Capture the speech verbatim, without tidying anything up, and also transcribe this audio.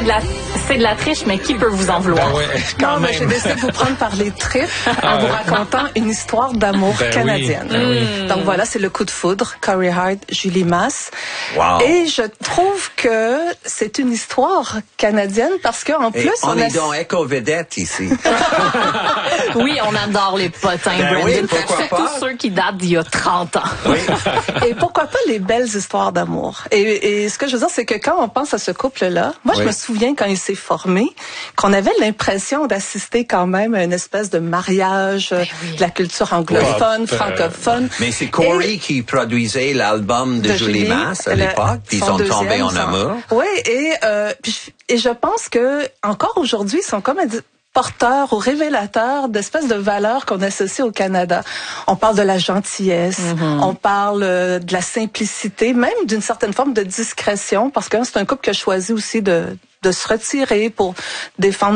c'est de la, c'est de la triche, mais qui peut vous en vouloir? Ben ouais, quand non, même. mais j'ai décidé de vous prendre par les tripes en vous racontant une histoire d'amour Ben canadienne. oui, ben oui. Donc voilà, c'est le coup de foudre, Corey Hart, Julie Masse. Wow. Et je trouve que c'est une histoire canadienne parce qu'en plus, Et on, on est a... dans Éco-Vedette ici. Oui, on adore les potins, Ben Brandon. oui, pourquoi Surtout pas? ceux qui datent d'il y a trente ans. Oui. Et pourquoi pas les belles histoires d'amour? Et, et ce que je veux dire, c'est que quand on pense à ce couple-là, moi, Oui. je me souviens quand il s'est formé, qu'on avait l'impression d'assister quand même à une espèce de mariage euh, oui. de la culture anglophone, Ouais, euh, francophone. Mais c'est Corey Et- qui produisait l'album de, de Julie Julie, Masse à le- l'époque, puis ils son sont deuxième, tombés en son- amour. Oui, et, euh, puis je- et je pense que encore aujourd'hui, ils sont comme un porteurs ou révélateurs d'espèces de valeurs qu'on associe au Canada. On parle de la gentillesse, Mm-hmm. on parle euh, de la simplicité, même d'une certaine forme de discrétion, parce que c'est un couple qui a choisi aussi de, de se retirer pour défendre